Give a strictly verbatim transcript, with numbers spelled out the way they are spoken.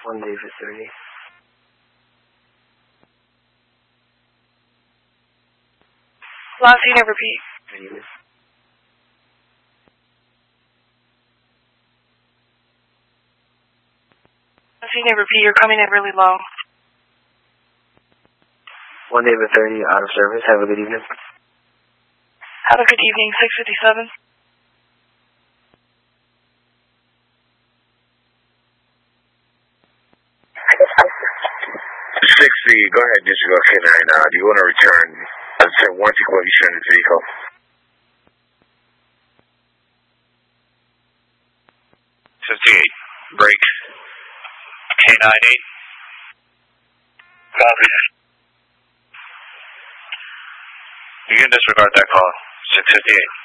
One David thirty. Last scene and repeat. Good evening. Last scene and repeat. You're coming in really low. One David thirty, out of service. Have a good evening. Have a good evening, six fifty-seven. sixty, go ahead, disregard K nine. Uh, do you want to return, as I said, warranty quote you in this vehicle? fifty-eight, break. K nine eight. Copy. You can disregard that call, six fifty-eight.